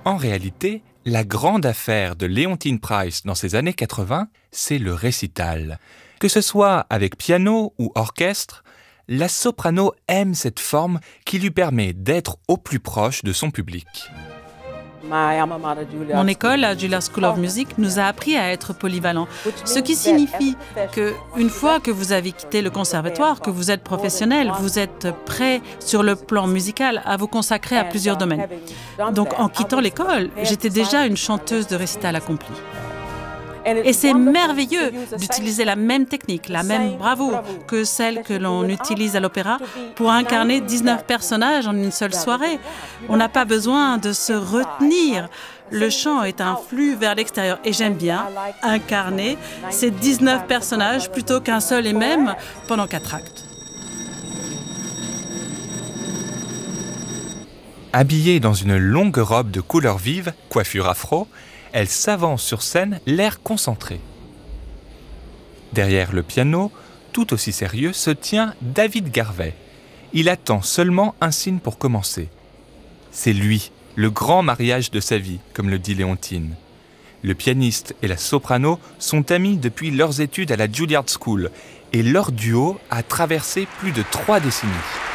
En réalité, la grande affaire de Leontyne Price dans ces années 80, c'est le récital. Que ce soit avec piano ou orchestre, la soprano aime cette forme qui lui permet d'être au plus proche de son public. Mon école, la Juilliard School of Music, nous a appris à être polyvalents, ce qui signifie qu'une fois que vous avez quitté le conservatoire, que vous êtes professionnel, vous êtes prêt sur le plan musical à vous consacrer à plusieurs domaines. Donc en quittant l'école, j'étais déjà une chanteuse de récital accomplie. Et c'est merveilleux d'utiliser la même technique, la même bravoure que celle que l'on utilise à l'opéra pour incarner 19 personnages en une seule soirée. On n'a pas besoin de se retenir. Le chant est un flux vers l'extérieur et j'aime bien incarner ces 19 personnages plutôt qu'un seul et même pendant 4 actes. Habillée dans une longue robe de couleur vive, coiffure afro, elle s'avance sur scène, l'air concentré. Derrière le piano, tout aussi sérieux, se tient David Garvey. Il attend seulement un signe pour commencer. C'est lui, le grand mariage de sa vie, comme le dit Leontyne. Le pianiste et la soprano sont amis depuis leurs études à la Juilliard School et leur duo a traversé plus de 3 décennies.